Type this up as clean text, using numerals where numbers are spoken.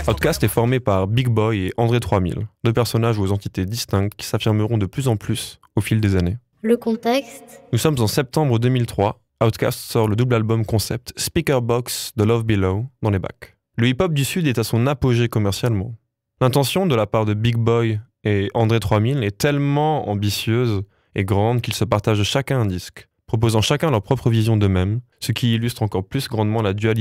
Outkast est formé par Big Boi et André 3000, deux personnages aux entités distinctes qui s'affirmeront de plus en plus au fil des années. Le contexte. Nous sommes en septembre 2003. Outkast sort le double album concept Speakerboxxx The Love Below dans les bacs. Le hip-hop du Sud est à son apogée commercialement. L'intention de la part de Big Boi et André 3000 est tellement ambitieuse et grande qu'ils se partagent chacun un disque, proposant chacun leur propre vision d'eux-mêmes, ce qui illustre encore plus grandement la dualité